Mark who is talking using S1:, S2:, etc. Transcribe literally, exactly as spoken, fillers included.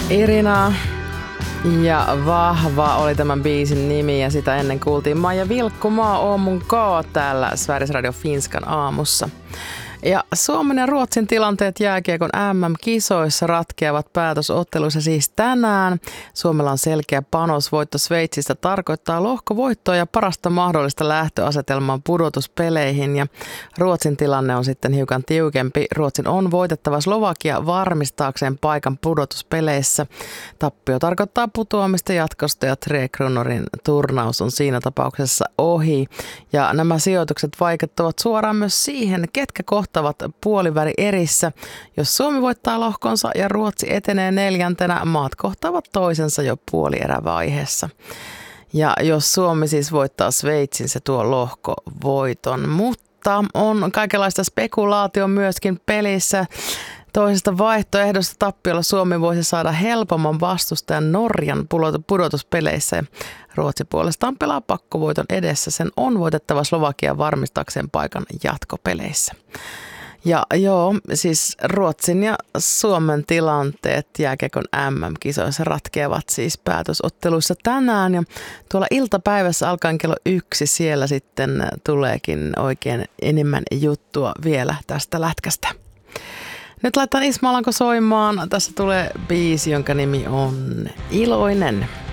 S1: Irina ja Vahva oli tämän biisin nimi ja sitä ennen kuultiin Maija Vilkkumaa on mun kaa täällä Sveriges Radio Finskan aamussa. Ja Suomen ja Ruotsin tilanteet jääkiekon M M-kisoissa ratkeavat päätösotteluissa siis tänään. Suomella on selkeä panosvoitto Sveitsistä, tarkoittaa lohkovoittoa ja parasta mahdollista lähtöasetelmaa pudotuspeleihin. Ja Ruotsin tilanne on sitten hiukan tiukempi. Ruotsin on voitettava Slovakia varmistaakseen paikan pudotuspeleissä. Tappio tarkoittaa putoamista jatkosta ja Tre Kronnorin turnaus on siinä tapauksessa ohi. Ja nämä sijoitukset vaikuttavat suoraan myös siihen, ketkä kohtavat puoliväri erissä. Jos Suomi voittaa lohkonsa ja Ruotsi etenee neljäntenä, maat kohtaavat toisensa jo puolierävaiheessa. Ja jos Suomi siis voittaa Sveitsin, se tuo lohkovoiton. Mutta on kaikenlaista spekulaatio myöskin pelissä. Toisesta vaihtoehdosta tappiolla Suomi voisi saada helpomman vastustajan Norjan pudotuspeleissä. Ruotsi puolestaan pelaa pakkovoiton edessä. Sen on voitettava Slovakia varmistaakseen paikan jatkopeleissä. Ja joo, siis Ruotsin ja Suomen tilanteet jääkiekon M M-kisoissa ratkeavat siis päätösotteluissa tänään. Ja tuolla iltapäivässä alkaen kello yksi siellä sitten tuleekin oikein enemmän juttua vielä tästä lätkästä. Nyt laitan Ismo Alanko soimaan. Tässä tulee biisi, jonka nimi on Iloinen.